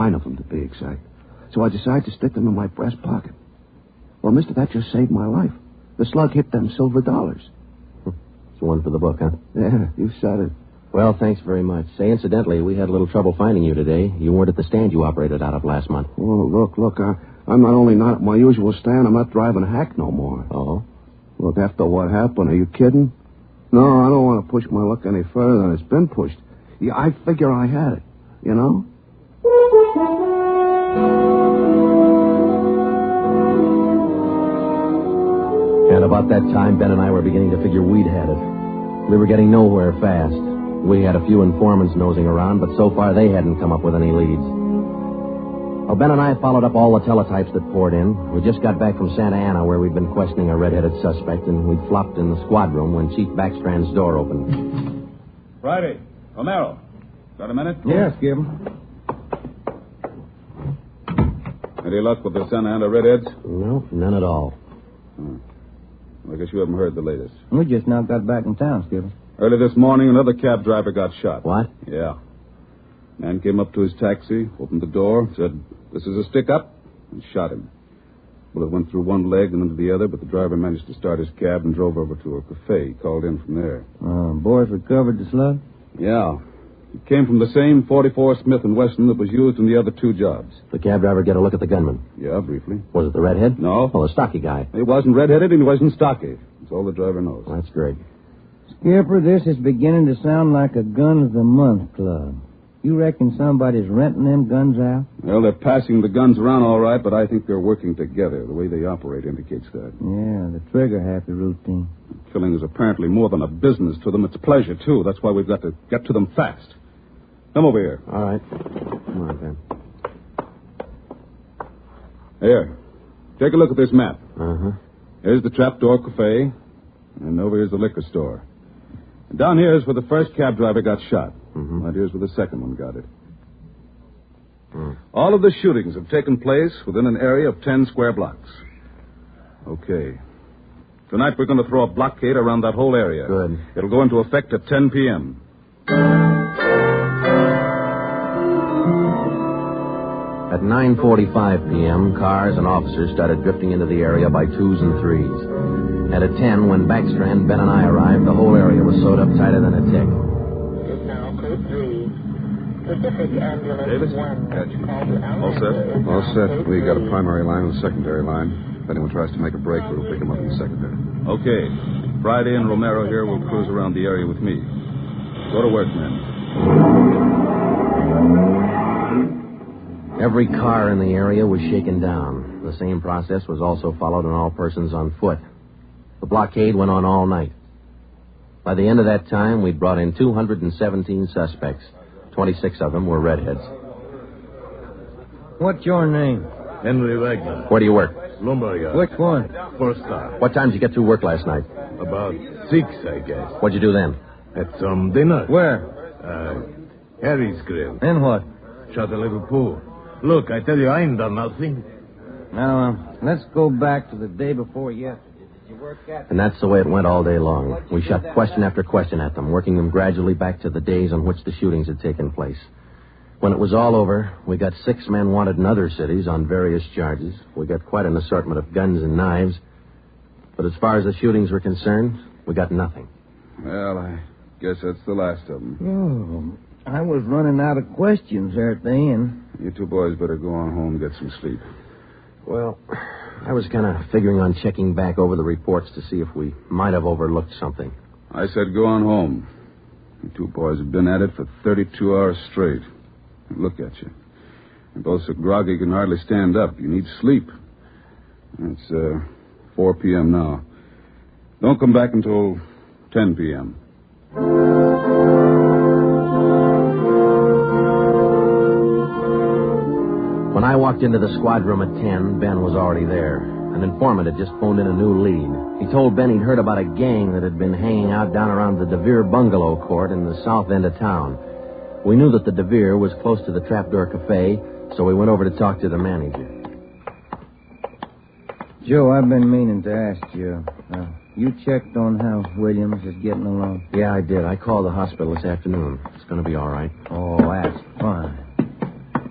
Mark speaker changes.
Speaker 1: 9 of them to be exact. So I decided to stick them in my breast pocket. Well, mister, that just saved my life. The slug hit them silver dollars.
Speaker 2: It's one for the book, huh?
Speaker 1: Yeah, you said it.
Speaker 2: Well, thanks very much. Say, incidentally, we had a little trouble finding you today. You weren't at the stand you operated out of last month.
Speaker 1: Oh, look, I'm not only not at my usual stand, I'm not driving a hack no more.
Speaker 2: Oh?
Speaker 1: Look, after what happened, are you kidding? No, I don't want to push my luck any further than it's been pushed. Yeah, I figure I had it, you know?
Speaker 2: And about that time, Ben and I were beginning to figure we'd had it. We were getting nowhere fast. We had a few informants nosing around, but so far they hadn't come up with any leads. Well, Ben and I followed up all the teletypes that poured in. We just got back from Santa Ana, where we'd been questioning a red-headed suspect, and we'd flopped in the squad room when Chief Backstrand's door opened.
Speaker 3: Friday. Romero. Got a minute?
Speaker 4: Yes, Skip.
Speaker 3: Any luck with the Santa Ana redheads?
Speaker 2: No, none at all.
Speaker 3: I guess you haven't heard the latest.
Speaker 4: We just now got back in town, Skip.
Speaker 3: Early this morning, another cab driver got shot.
Speaker 2: What?
Speaker 3: Yeah. Man came up to his taxi, opened the door, said, "This is a stick-up," and shot him. Bullet went through one leg and into the other, but the driver managed to start his cab and drove over to a cafe. He called in from there.
Speaker 4: Boys recovered the slug?
Speaker 3: Yeah. It came from the same 44 Smith & Wesson that was used in the other two jobs.
Speaker 2: The cab driver get a look at the gunman?
Speaker 3: Yeah, briefly.
Speaker 2: Was it the redhead?
Speaker 3: No.
Speaker 2: Well, the stocky guy.
Speaker 3: He wasn't red-headed and he wasn't stocky. That's all the driver knows.
Speaker 2: That's great.
Speaker 4: Skipper, this is beginning to sound like a gun of the month club. You reckon somebody's renting them guns out?
Speaker 3: Well, they're passing the guns around all right, but I think they're working together. The way they operate indicates that.
Speaker 4: Yeah, the trigger-happy routine.
Speaker 3: Killing is apparently more than a business to them. It's pleasure, too. That's why we've got to get to them fast. Come over here.
Speaker 2: All right. Come on, Ben.
Speaker 3: Here. Take a look at this map.
Speaker 2: Uh-huh.
Speaker 3: Here's the Trapdoor Cafe, and over here's the liquor store. And down here is where the first cab driver got shot.
Speaker 2: Mm-hmm.
Speaker 3: Right here's where the second one got it. All of the shootings have taken place within an area of 10 square blocks. Okay. Tonight we're going to throw a blockade around that whole area.
Speaker 2: Good.
Speaker 3: It'll go into effect at 10 p.m.
Speaker 2: At 9:45 p.m., cars and officers started drifting into the area by twos and threes. And at 10, when Backstrand, Ben, and I arrived, the whole area was sewed up tighter than a tick.
Speaker 5: Now, code 3. Pacific Ambulance
Speaker 3: Davis?
Speaker 5: 1.
Speaker 3: Gotcha.
Speaker 5: Call
Speaker 3: All set?
Speaker 6: All set. We got a primary line and a secondary line. If anyone tries to make a break, we'll pick him up in the secondary.
Speaker 3: Okay. Friday and Romero here will cruise around the area with me. Go to work, men.
Speaker 2: Every car in the area was shaken down. The same process was also followed on all persons on foot. The blockade went on all night. By the end of that time, we'd brought in 217 suspects. 26 of them were redheads.
Speaker 4: What's your name?
Speaker 7: Henry Wagner.
Speaker 2: Where do you work?
Speaker 7: Lumber yard.
Speaker 4: Which one?
Speaker 7: First star.
Speaker 2: What time did you get through work last night?
Speaker 7: About 6, I guess.
Speaker 2: What'd you do then?
Speaker 7: Had some dinner.
Speaker 4: Where?
Speaker 7: Harry's grill.
Speaker 4: Then what?
Speaker 7: Shot a little pool. Look, I tell you, I ain't done nothing.
Speaker 4: Now, let's go back to the day before yesterday. Did you work at...
Speaker 2: And that's the way it went all day long. We shot question after question at them, working them gradually back to the days on which the shootings had taken place. When it was all over, we got 6 men wanted in other cities on various charges. We got quite an assortment of guns and knives. But as far as the shootings were concerned, we got nothing.
Speaker 3: Well, I guess that's the last of them.
Speaker 4: Oh, I was running out of questions there at the end.
Speaker 3: You two boys better go on home and get some sleep.
Speaker 2: Well, I was kind of figuring on checking back over the reports to see if we might have overlooked something.
Speaker 3: I said go on home. You two boys have been at it for 32 hours straight. Look at you. You're both so groggy you can hardly stand up. You need sleep. It's 4 p.m. now. Don't come back until 10 p.m.
Speaker 2: When I walked into the squad room at 10, Ben was already there. An informant had just phoned in a new lead. He told Ben he'd heard about a gang that had been hanging out down around the DeVere bungalow court in the south end of town. We knew that the DeVere was close to the Trapdoor Cafe, so we went over to talk to the manager.
Speaker 4: Joe, I've been meaning to ask you. You checked on how Williams is getting along?
Speaker 2: Yeah, I did. I called the hospital this afternoon. It's going to be all right.
Speaker 4: Oh, that's fine.